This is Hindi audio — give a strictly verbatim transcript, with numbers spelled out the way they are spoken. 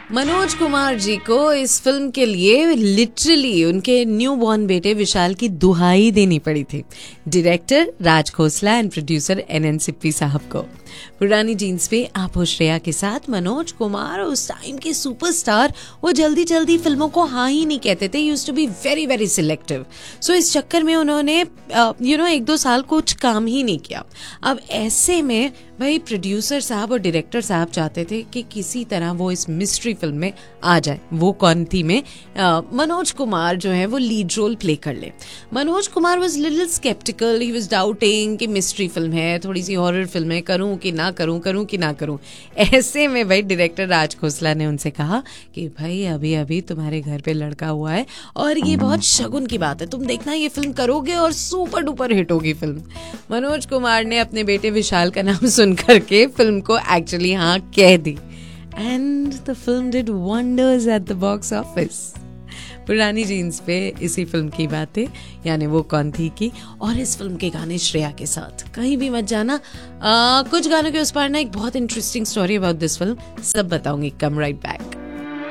मनोज कुमार जी को इस फिल्म के लिए लिटरली उनके न्यू बॉर्न बेटे विशाल की दुहाई देनी पड़ी थी। Director Raj Khosla and producer N N Sippy साहब को। पुरानी जीन्स पे आप हो श्रेया के साथ मनोज कुमार उस टाइम के सुपरस्टार, वो जल्दी जल्दी फिल्मों को हाँ ही नहीं कहते थे, used to be very very selective. सो इस चक्कर में उन्होंने यू नो एक दो साल कुछ काम ही नहीं किया। अब ऐसे में भाई प्रोड्यूसर साहब और डायरेक्टर साहब चाहते थे कि किसी तरह वो इस मिस्ट्री फिल्म में आ जाए। वो कौन थी में आ, मनोज कुमार जो है वो लीड रोल प्ले कर ले। Manoj Kumar was little sceptical, he was doubting कि मिस्ट्री फिल्म है, थोड़ी सी हॉरर फिल्म है, करूं कि ना करूं करूं कि ना करूं। ऐसे में भाई डायरेक्टर राज खोसला ने उनसे कहा कि भाई अभी अभी तुम्हारे घर पे लड़का हुआ है और ये बहुत शगुन की बात है, तुम देखना ये फिल्म करोगे और सुपर डुपर हिट होगी फिल्म। मनोज कुमार ने अपने बेटे विशाल का नाम सुन करके फिल्म को एक्चुअली हाँ कह दी and the film did wonders at the box office. पुरानी जीन्स पे इसी फिल्म की बातें, यानी वो कौन थी की, और इस फिल्म के गाने श्रेया के साथ। कहीं भी मत जाना, आ, कुछ गानों के उस पार ना एक बहुत interesting story about this film सब बताऊंगी। कम राइट बैक।